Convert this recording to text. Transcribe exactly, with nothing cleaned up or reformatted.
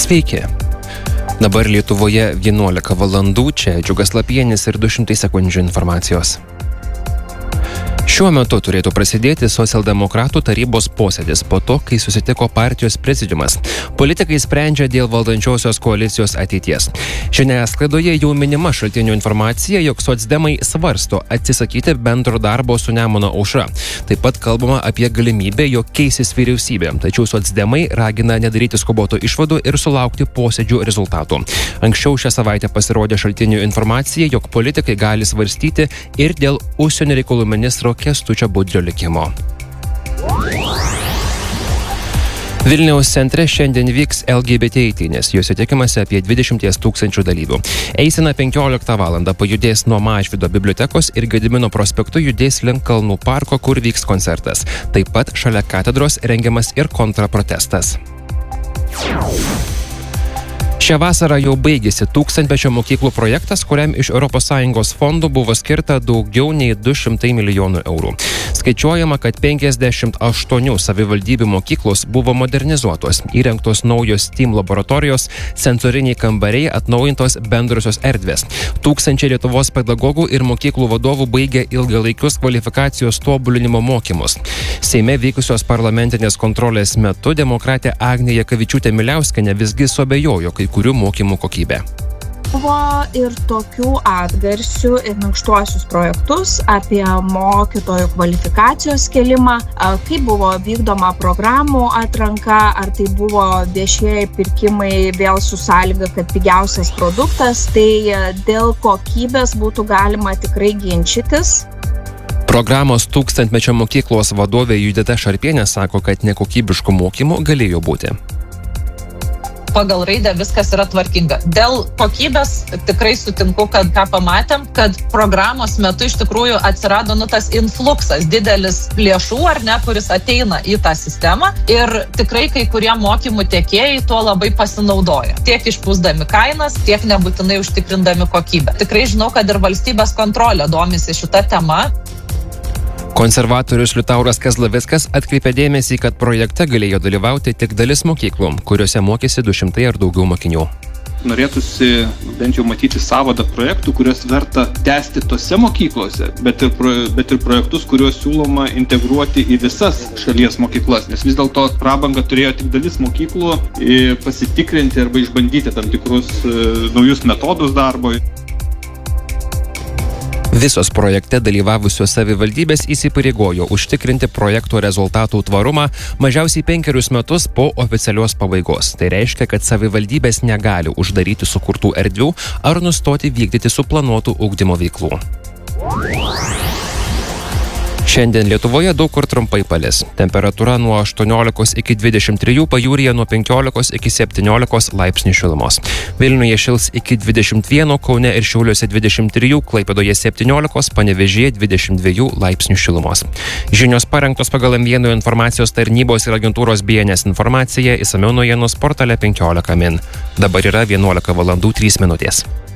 Sveiki. Dabar Lietuvoje vienuolika valandų, čia Džiugas Lapienis ir du šimtai sekundžių informacijos. Šiuo metu turėtų prasidėti socialdemokratų tarybos posėdis po to, kai susitiko partijos prezidiumas. Politikai sprendžia dėl valdančiosios koalicijos ateities. Žiniasklaidoje jau minima šaltinių informacija, jog socdemai svarsto atsisakyti bendro darbo su Nemuno aušra. Taip pat kalbama apie galimybę, jog keisis vyriausybė, tačiau socdemai ragina nedaryti skubotų išvadų ir sulaukti posėdžių rezultatų. Anksčiau šią savaitę pasirodė šaltinių informacija, jog politikai gali svarstyti ir dėl užsienio reikalų ministro Kęstučio Budrio likimo. Vilniaus centre šiandien vyks L G B T eitynės, juose tikimasi apie dvidešimt tūkstančių dalyvių. Eisena penkioliktą valandą pajudės nuo Mažvydo bibliotekos ir Gedimino prospektu judės link Kalnų parko, kur vyks koncertas. Taip pat šalia katedros rengiamas ir kontraprotestas. Šią vasarą jau baigėsi tūkstantmečio mokyklų projektas, kuriam iš Europos Sąjungos fondų buvo skirta daugiau nei du šimtai milijonų eurų. Skaičiuojama, kad penkiasdešimt aštuonių savivaldybių mokyklos buvo modernizuotos, įrengtos naujos STEAM laboratorijos, sensoriniai kambariai, atnaujintos bendrosios erdvės. Tūkstančiai Lietuvos pedagogų ir mokyklų vadovų baigė ilgalaikius kvalifikacijos tobulinimo mokymus. Seime vykusios parlamentinės kontrolės metu demokratė Agnė Jakavičiūtė Miliauskienė visgi suabejojo kai kurių mokymų kokybė. Buvo ir tokių atgarsių ir minkštuosius projektus apie mokytojų kvalifikacijos kėlimą, kaip buvo vykdoma programų atranka, ar tai buvo viešieji pirkimai vėl su sąlyga, kad pigiausias produktas, tai dėl kokybės būtų galima tikrai ginčytis. Programos tūkstantmečio mokyklos vadovė Judita Šarpienė sako, kad nekokybiškų mokymų galėjo būti. Pagal raidę viskas yra tvarkinga. Dėl kokybės tikrai sutinku, kad ką pamatėm, kad programos metu iš tikrųjų atsirado nu tas influksas, didelis lėšų, ar ne, kuris ateina į tą sistemą ir tikrai kai kurie mokymų tiekėjai tuo labai pasinaudoja. Tiek išpūsdami kainas, tiek nebūtinai užtikrindami kokybę. Tikrai žinau, kad ir valstybės kontrolė domisi šitą temą. Konservatorius Liutauras Kazlavickas atkreipė dėmesį, kad projekte galėjo dalyvauti tik dalis mokyklų, kuriuose mokėsi du šimtai ar daugiau mokinių. Norėtųsi bent jau matyti sąvadą projektų, kuriuos verta tęsti tose mokyklose, bet ir, pro, bet ir projektus, kuriuos siūloma integruoti į visas šalies mokyklas, nes vis dėlto prabanga turėjo tik dalis mokyklų pasitikrinti arba išbandyti tam tikrus naujus metodus darbo. Visos projekte dalyvavusios savivaldybės įsipareigojo užtikrinti projekto rezultatų tvarumą mažiausiai penkerius metus po oficialios pabaigos. Tai reiškia, kad savivaldybės negali uždaryti sukurtų erdvių ar nustoti vykdyti suplanuotų ugdymo veiklų. Šiandien Lietuvoje daug kur trumpai palis. Temperatūra nuo aštuoniolikos iki dvidešimt trijų, pajūryje nuo penkiolikos iki septyniolikos laipsnių šilumos. Vilniuje šils iki dvidešimt vieno, Kaune ir Šiauliuose dvidešimt trijų, Klaipėdoje septyniolikos, Panevėžyje dvidešimt dviejų laipsnių šilumos. Žinios parengtos pagal M vieno informacijos tarnybos ir agentūros B N S informaciją, išsamiau naujienos portale penkiolika min. Dabar yra vienuolika valandų trys minutės.